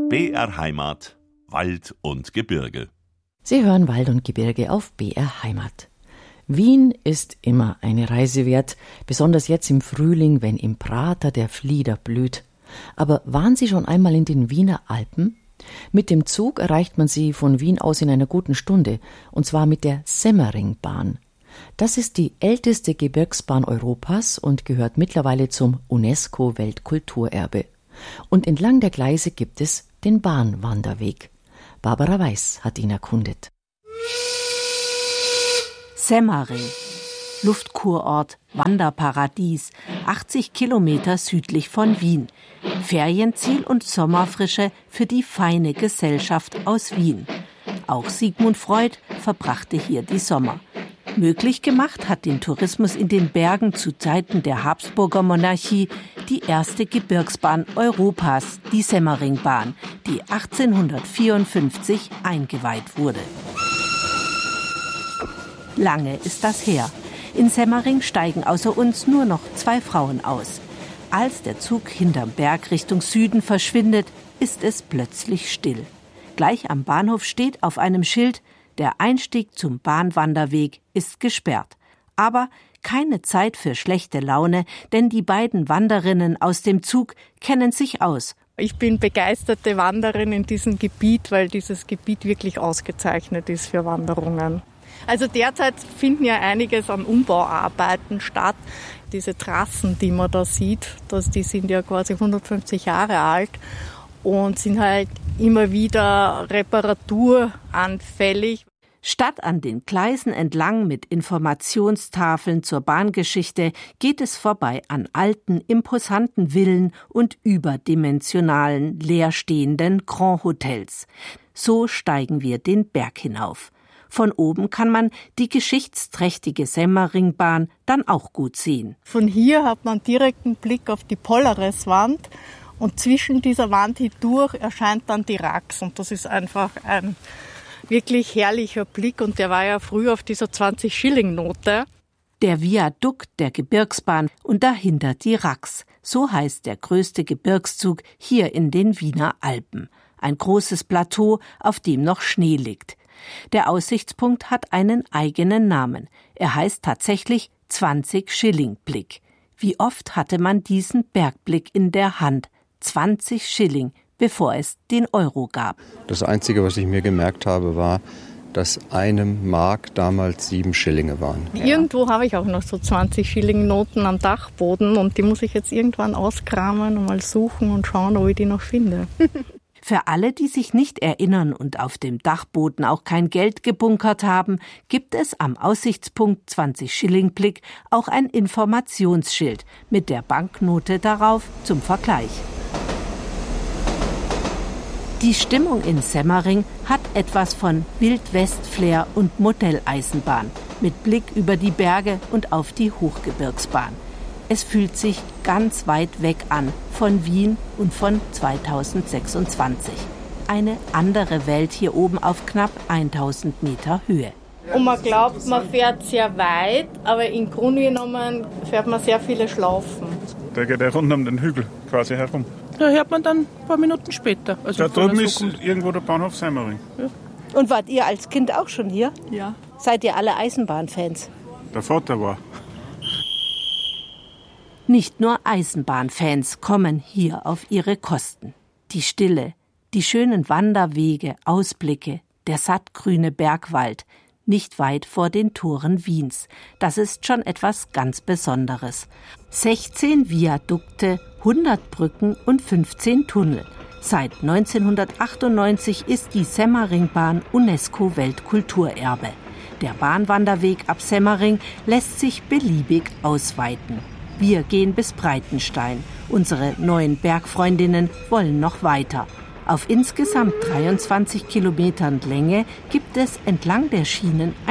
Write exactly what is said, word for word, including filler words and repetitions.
B R Heimat, Wald und Gebirge. Sie hören Wald und Gebirge auf B R Heimat. Wien ist immer eine Reise wert, besonders jetzt im Frühling, wenn im Prater der Flieder blüht. Aber waren Sie schon einmal in den Wiener Alpen? Mit dem Zug erreicht man sie von Wien aus in einer guten Stunde, und zwar mit der Semmeringbahn. Das ist die älteste Gebirgsbahn Europas und gehört mittlerweile zum UNESCO-Weltkulturerbe. Und entlang der Gleise gibt es den Bahnwanderweg. Barbara Weiß hat ihn erkundet. Semmering, Luftkurort, Wanderparadies, achtzig Kilometer südlich von Wien. Ferienziel und Sommerfrische für die feine Gesellschaft aus Wien. Auch Sigmund Freud verbrachte hier die Sommer. Möglich gemacht hat den Tourismus in den Bergen zu Zeiten der Habsburger Monarchie die erste Gebirgsbahn Europas, die Semmeringbahn, die achtzehnhundertvierundfünfzig eingeweiht wurde. Lange ist das her. In Semmering steigen außer uns nur noch zwei Frauen aus. Als der Zug hinterm Berg Richtung Süden verschwindet, ist es plötzlich still. Gleich am Bahnhof steht auf einem Schild: Der Einstieg zum Bahnwanderweg ist gesperrt. Aber keine Zeit für schlechte Laune, denn die beiden Wanderinnen aus dem Zug kennen sich aus. Ich bin begeisterte Wanderin in diesem Gebiet, weil dieses Gebiet wirklich ausgezeichnet ist für Wanderungen. Also derzeit finden ja einiges an Umbauarbeiten statt. Diese Trassen, die man da sieht, das, die sind ja quasi hundertfünfzig Jahre alt und sind halt immer wieder reparaturanfällig. Statt an den Gleisen entlang mit Informationstafeln zur Bahngeschichte geht es vorbei an alten, imposanten Villen und überdimensionalen, leerstehenden Grand Hotels. So steigen wir den Berg hinauf. Von oben kann man die geschichtsträchtige Semmeringbahn dann auch gut sehen. Von hier hat man direkten Blick auf die Polariswand und zwischen dieser Wand hindurch erscheint dann die Rax. Und das ist einfach ein wirklich herrlicher Blick und der war ja früher auf dieser zwanzig-Schilling-Note. Der Viadukt der Gebirgsbahn und dahinter die Rax. So heißt der größte Gebirgszug hier in den Wiener Alpen. Ein großes Plateau, auf dem noch Schnee liegt. Der Aussichtspunkt hat einen eigenen Namen. Er heißt tatsächlich zwanzig-Schilling-Blick. Wie oft hatte man diesen Bergblick in der Hand? zwanzig Schilling, bevor es den Euro gab. Das Einzige, was ich mir gemerkt habe, war, dass eine Mark damals sieben Schillinge waren. Irgendwo habe ich auch noch so zwanzig-Schilling-Noten am Dachboden und die muss ich jetzt irgendwann auskramen und mal suchen und schauen, ob ich die noch finde. Für alle, die sich nicht erinnern und auf dem Dachboden auch kein Geld gebunkert haben, gibt es am Aussichtspunkt zwanzig-Schilling-Blick auch ein Informationsschild mit der Banknote darauf zum Vergleich. Die Stimmung in Semmering hat etwas von Wild-West-Flair und Modelleisenbahn mit Blick über die Berge und auf die Hochgebirgsbahn. Es fühlt sich ganz weit weg an von Wien und von zweitausendsechsundzwanzig. Eine andere Welt hier oben auf knapp tausend Meter Höhe. Und man glaubt, man fährt sehr weit, aber im Grunde genommen fährt man sehr viele Schlaufen. Da geht er rund um den Hügel quasi herum. Da hört man dann ein paar Minuten später. Also da drüben ist irgendwo der Bahnhof Semmering. Ja. Und wart ihr als Kind auch schon hier? Ja. Seid ihr alle Eisenbahnfans? Der Vater war. Nicht nur Eisenbahnfans kommen hier auf ihre Kosten. Die Stille, die schönen Wanderwege, Ausblicke, der sattgrüne Bergwald, nicht weit vor den Toren Wiens. Das ist schon etwas ganz Besonderes. sechzehn Viadukte, hundert Brücken und fünfzehn Tunnel. Seit neunzehnhundertachtundneunzig ist die Semmeringbahn UNESCO-Weltkulturerbe. Der Bahnwanderweg ab Semmering lässt sich beliebig ausweiten. Wir gehen bis Breitenstein. Unsere neuen Bergfreundinnen wollen noch weiter. Auf insgesamt dreiundzwanzig Kilometern Länge gibt es entlang der Schienen